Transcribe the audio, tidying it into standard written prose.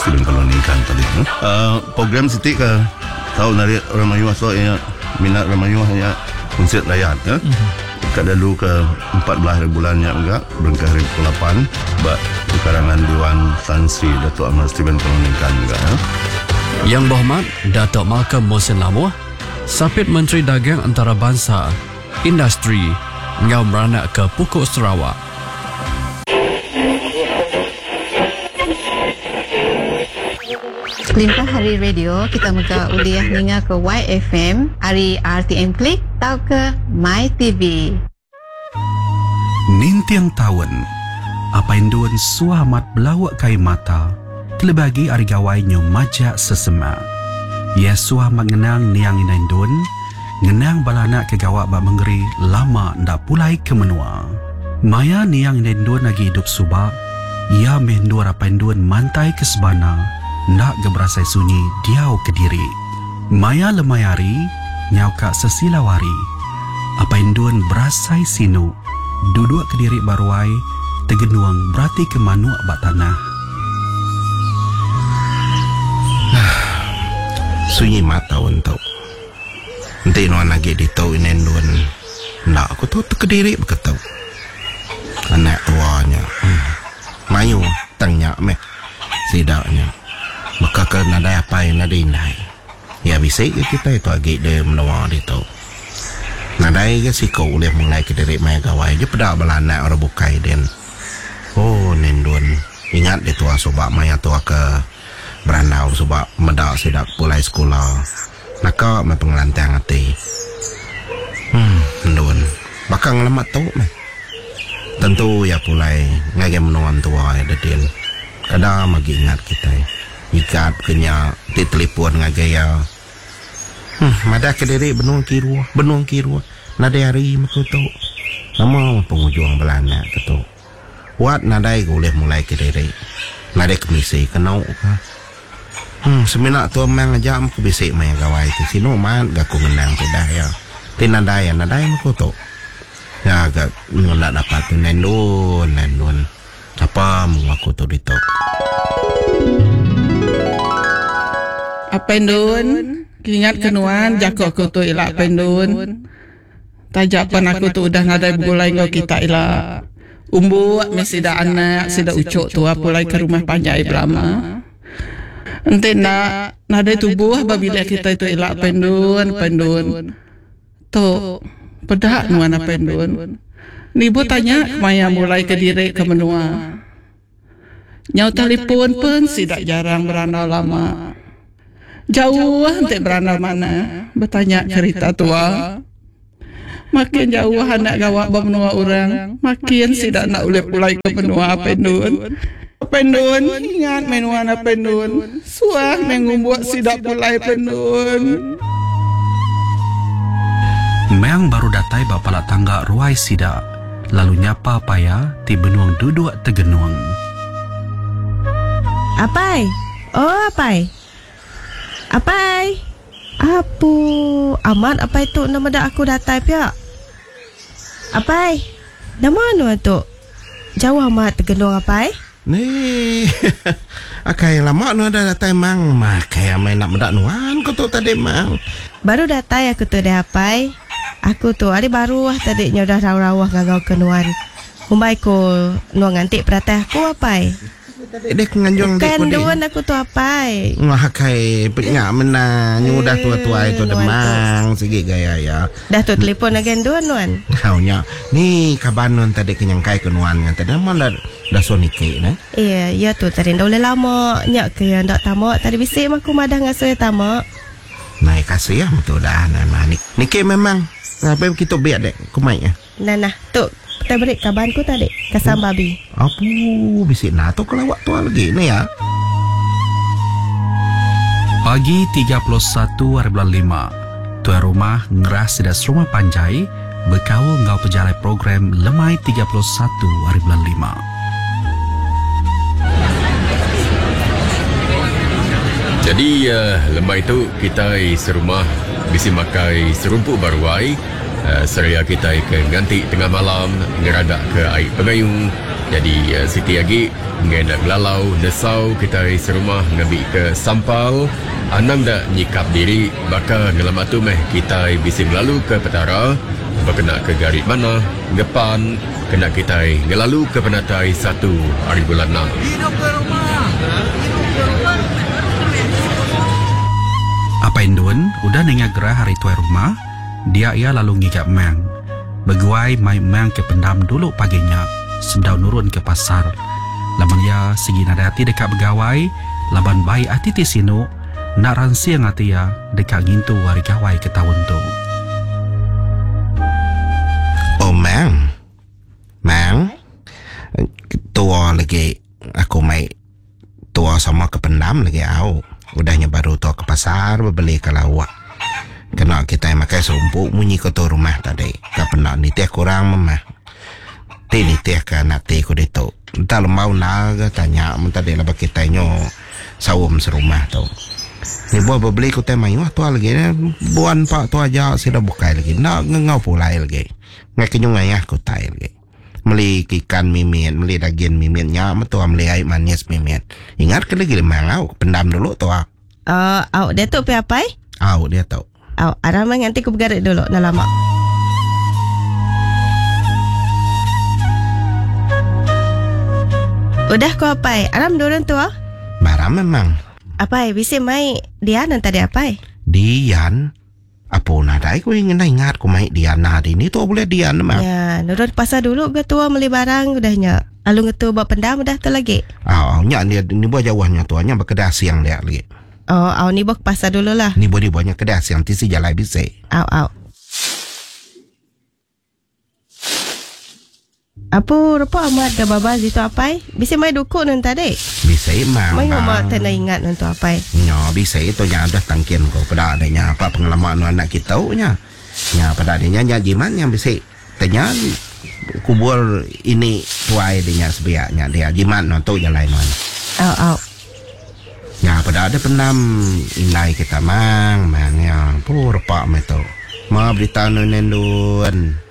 Steven Kolonikan tadi. Program Siti ke tahu dari orang Melayu so minat orang Melayu hanya konsert rakyat kat dulu ke 14 bulannya enggak berangkat hari ke-8 di karangan Dewan Tan Sri Datuk Ahmad Steven Kolonikan juga Yang Berhormat Datuk Malcolm Mohsen Lamuh, Sapit Menteri Dagang Antarabangsa Industri ngau beranak ke Pokok Sarawak. Limpah hari radio kita muka uliah ninga ke YFM hari RTM Klik tau ke My TV. Nintiang tahun apa induan suamat belawak kai mata terlebagi ari gawainyo majak sesema. Ia suamat ngenang niang inaindun ngenang balana kegawak ba mengeri lama ndak pulai ke menua. Maya niang inaindun lagi hidup subak. Ia menduar apa induan mantai ke sebana. Nak geberasai sunyi diau ke diri. Maya lemayari nyau kak sesilawari. Apa induan berasai sinu. Duduk ke diri baruai. Tegenuang berarti ke manuk bak tanah. Sunyi mata untuk nanti nuan lagi ditau inenduan. Nak aku tahu tu ke diri berketau. Anak tuanya Mayu tanya meh sidaknya. Maka ke nadai apa yang nadai indai. Ya bisa ke kita itu agak dia menawar itu. Nadai ke si kau boleh mulai ke diri maya gawai. Dia pedak belana orang bukai dan. Oh nendun. Ingat dia tua sobak maya tua ke beranau sobak medak sidak pulai sekolah. Naka me pengelantang hati. Nendun. Bakang lemat tu meh. Tentu ya pulai ngagai menuan tua ya dedil. Kadang magi ingat kita. Ikat kenya di telepon ngagaya. Mada ke diri benung kirua. Nadai hari maku tu. Nama pengujung belana tu. Wat nadai boleh mulai ke diri. Nadai kemisi kenau ka. Semenak tu mang jam ke bisik maya gawai tu sino man gaku ngenang tu dah ya. Ti nadai maku tu. Ya gak nak dapat tu nendun. Apa mengaku tu ditok. Apendun, ingat kenuan jakok aku tu ilak apendun. Tajapan aku tu udah nadai begulai ngau kita ilak. Umbuak mesti dah anak, sida ucuk tu apulai ke rumah panjai belama. Ente nak nadai tubuh apabila kita itu ilak pendun. Tu pedak nuan apendun. Nibu tanya maya mulai ke diri ke menua. Nyau telefon pun sida jarang beranau lama. Jauh nanti berandal mana bertanya cerita tua. Makin jauh anak gawak bermenua orang, makin sidak nak ulep pulai ke menua pendun. Ingat menua na pendun. Suah mengumbuat sidak pulai pendun. Meang baru datai bapala tangga ruai sidak. Lalu nyapa paya ti benuang duduk tegenuang. Apai? Oh apai? Apai? Apu? Amat apai tu nama dak aku datai pia. Apai? Dah mana tu? Jauh amat tergendung apai? Ni. Akai lama nu ada datai mang. Makai amai nak mendak nuan kau tu tadi mang. Baru datai aku tu dah apai. Aku tu hari baru tadi nya dah rawah ngagau kenuan. Humbai ko nuang ngantik peratai aku apai. Dek nganjung dek Kanduan aku tu apai. Makai pengak mena nyudah tua-tua itu demang segi gaya ya. Dah tu telefon agen duan nuan. Kaunya ni kabanon tadi kenyangkai kenuan ngan tadi mana dah sonike nah. Iya, ya tu tadi dah boleh lama nyak ke ndak tamak tadi bisik aku madah ngasuh tamak. Naik kasih ya betul dah nama nike memang. Apa kita biar dek kumai ya. Nah tu kita beri kabanku tadi kasam babi. Apa bisik nah tu kalau waktu lagi ni ya. Pagi 31 hari bulan 5. Tuan rumah ngeras sedas rumah panjai berkau ngau pejalai program lemai 31 hari bulan 5. Jadi lemai tu kita serumah bisi makai serumpuk baruai. Seraya kita ke nganti tengah malam ngeradak ke air pengayung Jadi Siti lagi ngai nak lalau nesau kita serumah ngambil ke sampal. Anang dak nyikap diri bakal ngelamat tu meh kita bisa melalu ke petara berkena ke garit mana depan kena kita ngelalu ke penatai 1 hari bulan 6. Apa Indun udah nengah gerah hari tuai rumah, dia ia lalu ngigap meng. Beguai mai meng ke pendam dulu paginya, sedau nurun ke pasar. Laman ia segi nadati dekat begawai, laban bayi ati tisinu, nak ransi yang hati ya dekat ngintu hari gawai ke tahun tu. Oh Mang, tua lagi aku mai tua sama ke pendam lagi au. Udahnya baru tua ke pasar beli ke lawak. Kena kita makai serumpuk munyi ke tu rumah tadi. Kapena ni tiak kurang memah. Tini tiak ke anak ti ku ditu. Entah lemau naga tanya mentadi lah kita nyo sawum serumah tu. Ni buat beli ku temai wah tua lagi ni buan pak tua aja sudah bukai lagi. Nak ngau pulai lagi. Ngai kenyung ayah ku tai lagi. Meli ikan mimit, meli daging mimitnya, metua meli air manis mimit. Ingat ke lagi lemang au, pendam dulu tua. Au dia tu pi apa? Au dia tahu. Au, aram nanti ku bergarit dulu, nak lama. Udah ku apa? Aram dorang tua? Baram memang. Apa? Bisa mai Dian tadi apa? Dian? Apa nadai ku ingin ingat ku mai Dian hari ni tu boleh Dian memang. Ya, nurut pasar dulu ke tua beli barang udahnya. Lalu ngetu bawa pendam udah tu lagi. Nya ni buat jauhnya tuanya berkedah siang dia lagi. Ni bawa pasar dulu lah. Ni buatnya kedah siang tisi jalan bisa. Apa rupa amat ke babas itu apa? Bisa mai dukuk nanti tadi. Bisa memang. Mai amat tena ingat nanti apa? Nya bisa itu nya dah tangkin ko pada adanya apa pengalaman anak kita nya. Nya pada adanya nya jiman yang bisa tanya kubur ini tuai dia sebiaknya dia jiman nonton jalan mana. Ya pada ada pendam inai kita mang ya pur pak meto. Ma berita nendun.